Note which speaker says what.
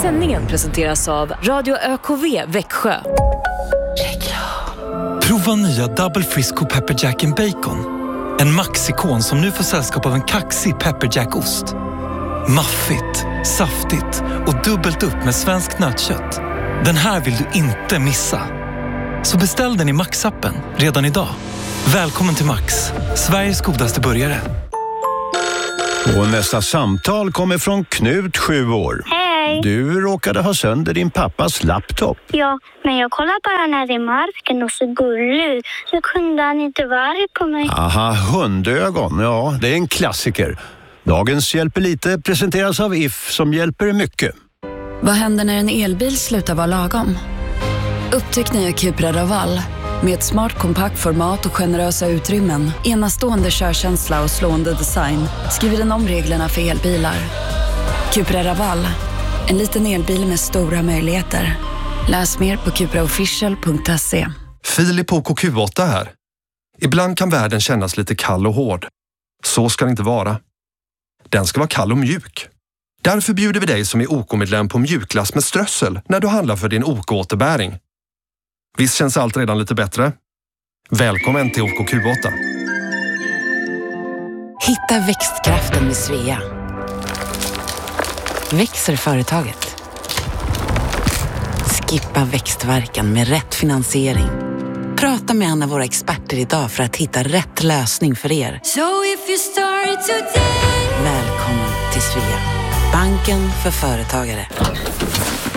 Speaker 1: sändningen presenteras av Radio ÖKV Växjö.
Speaker 2: Prova nya Double Frisco Pepper Jack and Bacon. En maxikon som nu får sällskap av en kaxig Pepper Jack-ost. Maffigt, saftigt och dubbelt upp med svenskt nötkött. Den här vill du inte missa. Så beställ den i Max-appen redan idag. Välkommen till Max, Sveriges godaste burgare.
Speaker 3: Och nästa samtal kommer från Knut, 7 år.
Speaker 4: Hej.
Speaker 3: Du råkade ha sönder din pappas laptop.
Speaker 4: Ja, men jag kollar bara när det är marken och så gullig ut. Så kunde han inte vara arg på mig.
Speaker 3: Aha, hundögon. Ja, det är en klassiker. Dagens Hjälper lite presenteras av If som hjälper mycket.
Speaker 5: Vad händer när en elbil slutar vara lagom? Upptäck nya Cupra Raval. Med ett smart kompakt format och generösa utrymmen, enastående körkänsla och slående design, skriver den om reglerna för elbilar. Cupra Raval, en liten elbil med stora möjligheter. Läs mer på cupraofficial.se.
Speaker 6: Filip på KQ8 här. Ibland kan världen kännas lite kall och hård. Så ska det inte vara. Den ska vara kall och mjuk. Därför bjuder vi dig som är OK-medlem på mjukglass med strössel när du handlar för din OK-återbäring. Visst känns allt redan lite bättre? Välkommen till OKQ8.
Speaker 7: Hitta växtkraften med Svea. Växer företaget. Skippa växtverkan med rätt finansiering. Prata med en av våra experter idag för att hitta rätt lösning för er. Välkommen till Svea. Banken för företagare.